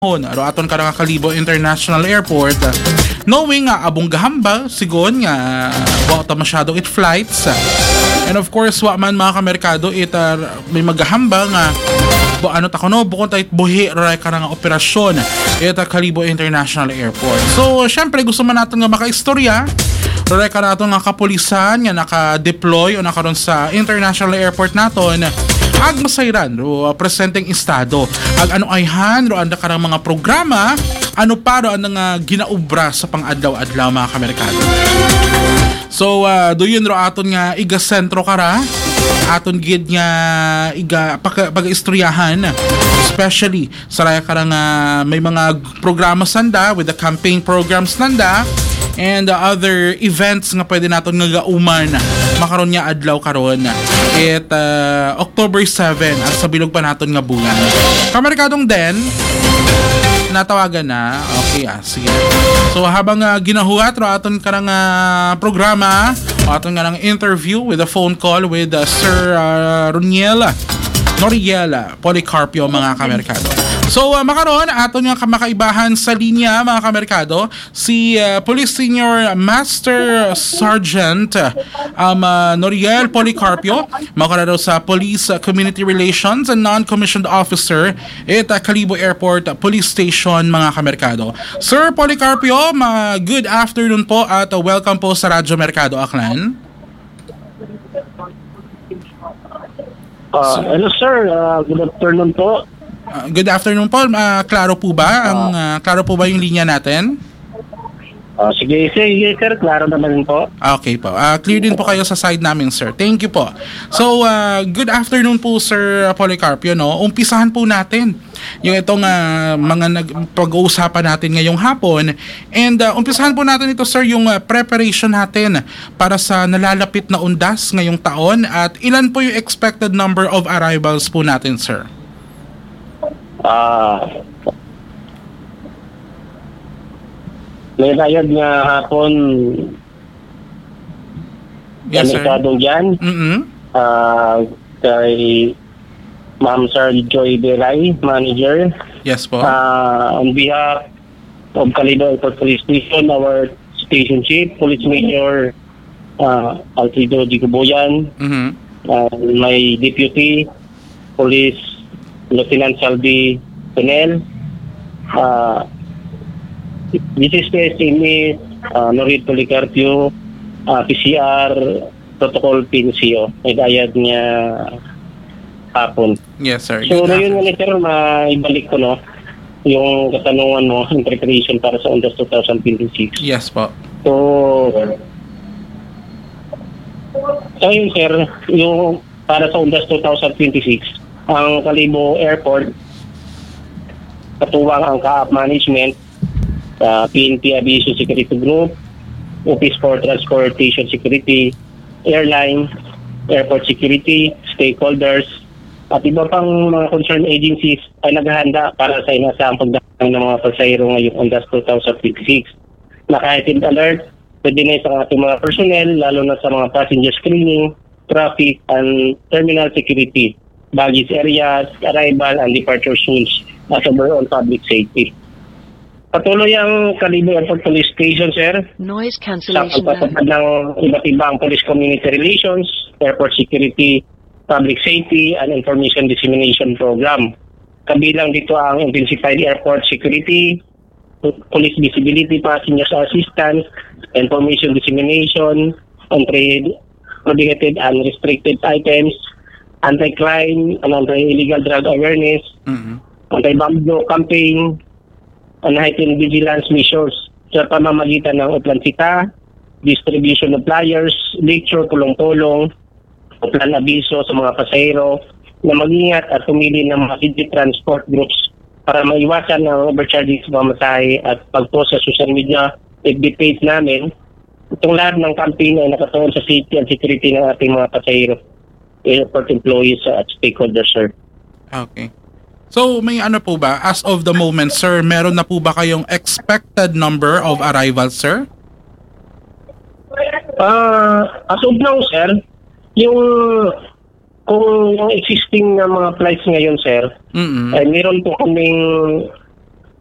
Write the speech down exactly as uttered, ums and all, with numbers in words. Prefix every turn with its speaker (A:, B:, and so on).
A: aro aton karang Kalibo International Airport, knowing nga abong gahamba sigon nga wa ta masyado it flights, and of course wa man mga kamerkado it uh, may maghahamba nga bo ano ta kuno bukod tayt buhi ray karang operasyon it uh, Kalibo International Airport. So syempre gusto man naton nga makaistorya ray ka naton nga kapulisan nga naka-deploy o nakaron sa international airport naton ag masayran ro uh, presenting estado ag ano ay han ro anda karang mga programa ano pa ro ang nga ginaubra sa pang-adlaw-adlaw mga kamerkado. So uh, do yun ro aton nga iga sentro kara aton gid nga iga pag-istoryahan, especially sa raya karang uh, may mga programa sanda with the campaign programs nanda and the other events nga pwede naton nga gauman makaron nga adlaw karon it uh, October seventh at sa bilog pa naton nga bulan. Kamerkadong den natawagan na. Okay, ah, sige. So habang uh, ginahuat ro aton karang uh, programa, aton nga ng interview with a phone call with uh, Sir uh, Roniel Noriel Policarpio mga kamerkado. So uh, makaron aton nga kamakaibahan sa linya mga kamerkado si uh, Police Senior Master Sergeant um, uh, Noriel Policarpio, makarado sa Police uh, Community Relations and Non-Commissioned Officer at uh, Kalibo Airport Police Station mga kamerkado. Sir Policarpio, ma- good afternoon po at uh, welcome po sa Radyo Merkado Aklan.
B: Uh, hello sir, uh, good afternoon po.
A: Uh, good afternoon po. Uh, klaro po ba ang uh, klaro po ba yung linya natin?
B: Uh, sige, sige sir, klaro naman po.
A: Okay po. Uh, clear din po kayo sa side namin, sir. Thank you po. So, uh, good afternoon po, Sir Policarpio, no? Umpisahan po natin yung itong uh, mga nag- pag-uusapan natin ngayong hapon. And uh, umpisahan po natin ito, sir, yung uh, preparation natin para sa nalalapit na undas ngayong taon. At ilan po yung expected number of arrivals po natin, sir?
B: Ah, uh, may rayad nga hapon.
A: Yes, sir.
B: Kanitadong dyan.
A: Mm-hmm.
B: Uh, kay Ma'am Sir Joy Belay, manager.
A: Yes po.
B: Uh, on behalf of Kalibo Airport Police Station, our station chief, Police Major uh, Alfredo Gicoboyan,
A: Mm-hmm.
B: uh, my deputy, Police Lieutenant Salvi Penel, uh, this is the S M E, uh, Noriel Policarpio, uh, P C R, Protocol P N C O, may dayad niya hapon.
A: Yes, sir.
B: So, na yun nga sir, maibalik ko, no, yung katanungan mo, in preparation para sa Undas twenty twenty-six.
A: Yes po.
B: So, so yun sir, yung para sa Undas twenty twenty-six, ang Kalibo Airport, katuwang ang K A P Management, uh, P N P Aviation Security Group, Office for Transportation Security, Airline, Airport Security, stakeholders, at iba pang mga concerned agencies ay naghahanda para sa inaasahang pagdaan ng mga pasahero ngayong Undas twenty twenty-six. Naka-heightened alert, readiness ang ating mga personnel, lalo na sa mga passenger screening, traffic, and terminal security, baggage areas, arrival and departure zones, at overall public safety. Patuloy ang Kalibo Airport Police Station, sir,
C: noise
B: sa
C: cancellation
B: pagpapatupad ng iba't ibang police community relations, airport security, public safety, and information dissemination program. Kabilang dito ang intensified airport security, police visibility, passengers assistance, information dissemination on trade, prohibited and restricted items, anti-crime and anti-illegal drug awareness,
A: Mm-hmm.
B: anti-bamboo campaign, and heightened vigilance measures sa pamamagitan ng Uplansita, distribution of flyers, lecture, tulong-tulong, plan abiso sa mga pasahero na mag-ingat at pumili ng mga city transport groups para maiwasan ang overcharging sa pamasahe at pag-post sa social media F B page namin. Itong lahat ng campaign ay nakatuon sa safety and security ng ating mga pasahero, airport employees at stakeholders, sir.
A: Okay. So may ano po ba, as of the moment, sir, meron na po ba kayong expected number of arrivals, sir?
B: Uh, as of now, sir, yung kung yung existing na mga flights ngayon, sir,
A: Mm-mm.
B: ay meron po kaming